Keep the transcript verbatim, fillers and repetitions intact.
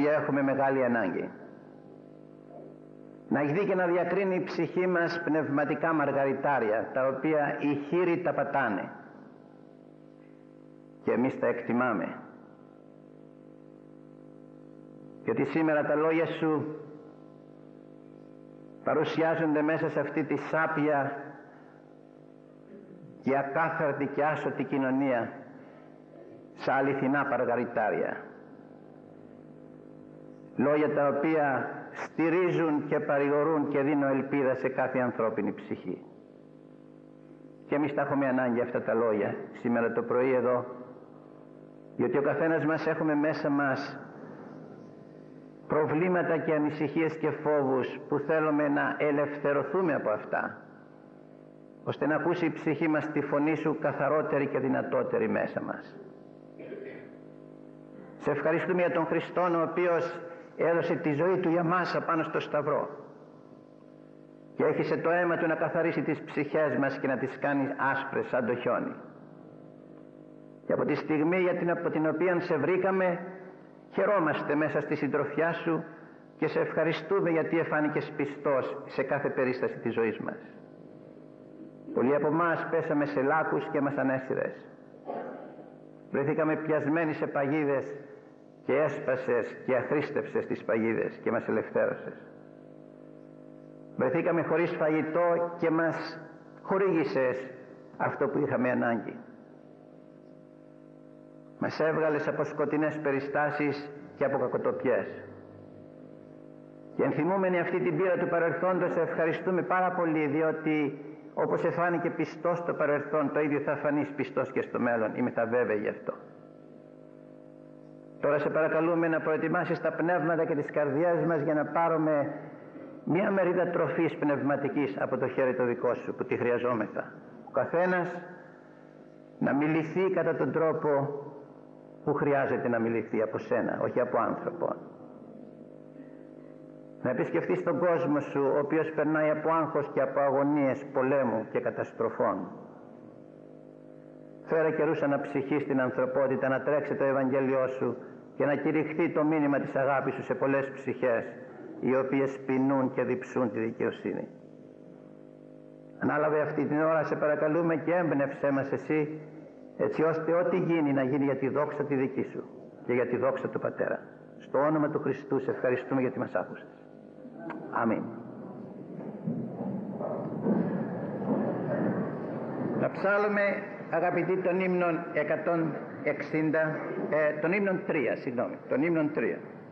οποία έχουμε μεγάλη ανάγκη. Να έχει δει και να διακρίνει η ψυχή μας πνευματικά μαργαριτάρια, τα οποία οι χείροι τα πατάνε και εμείς τα εκτιμάμε. Γιατί σήμερα τα λόγια σου παρουσιάζονται μέσα σε αυτή τη σάπια και ακάθαρτη και άσωτη κοινωνία σαν αληθινά μαργαριτάρια. Λόγια τα οποία στηρίζουν και παρηγορούν και δίνουν ελπίδα σε κάθε ανθρώπινη ψυχή. Και εμείς τα έχουμε ανάγκη αυτά τα λόγια σήμερα το πρωί εδώ, γιατί ο καθένας μας έχουμε μέσα μας προβλήματα και ανησυχίες και φόβους που θέλουμε να ελευθερωθούμε από αυτά, ώστε να ακούσει η ψυχή μας τη φωνή σου καθαρότερη και δυνατότερη μέσα μας. Σε ευχαριστούμε για τον Χριστόν, ο οποίος έδωσε τη ζωή του για μας απάνω στο σταυρό και έχισε το αίμα του να καθαρίσει τις ψυχές μας και να τις κάνει άσπρες σαν το χιόνι. Και από τη στιγμή για την, από την οποία σε βρήκαμε, χαιρόμαστε μέσα στη συντροφιά σου και σε ευχαριστούμε γιατί εφάνηκες πιστός σε κάθε περίσταση της ζωής μας. Πολλοί από εμάς πέσαμε σε λάκους και μας ανέσυρες. Βρεθήκαμε πιασμένοι σε παγίδες και έσπασες και αχρίστευσες τις παγίδες και μας ελευθέρωσες. Βρεθήκαμε χωρίς φαγητό και μας χορήγησες αυτό που είχαμε ανάγκη. Μας έβγαλες από σκοτεινές περιστάσεις και από κακοτοπιές. Και ενθυμούμενοι αυτή την πείρα του παρελθόντος, σε ευχαριστούμε πάρα πολύ, διότι όπως εφάνηκε πιστός στο παρελθόν, το ίδιο θα φανείς πιστός και στο μέλλον. Είμαι τα βέβαιη γι' αυτό. Τώρα σε παρακαλούμε να προετοιμάσεις τα πνεύματα και τις καρδιές μας για να πάρουμε μια μερίδα τροφής πνευματικής από το χέρι το δικό σου που τη χρειαζόμεθα. Ο καθένας να μιληθεί κατά τον τρόπο που χρειάζεται να μιληθεί από σένα, όχι από άνθρωπο. Να επισκεφτείς τον κόσμο σου, ο οποίος περνάει από άγχος και από αγωνίες πολέμου και καταστροφών. Φέρε καιρούς αναψυχής στην ανθρωπότητα, να τρέξει το Ευαγγέλιό σου και να κηρυχθεί το μήνυμα της αγάπης σου σε πολλές ψυχές, οι οποίες πεινούν και διψούν τη δικαιοσύνη. Ανάλαβε αυτή την ώρα, σε παρακαλούμε, και έμπνευσέ μας εσύ, έτσι ώστε ό,τι γίνει να γίνει για τη δόξα τη δική σου και για τη δόξα του Πατέρα. Στο όνομα του Χριστού σε ευχαριστούμε γιατί μας άκουσες. Αμήν. Θα ψάλουμε, αγαπητοί, τον ύμνον εκατόν εξήντα, ε, τον ύμνον τρία, συγγνώμη, τον ύμνον τρία.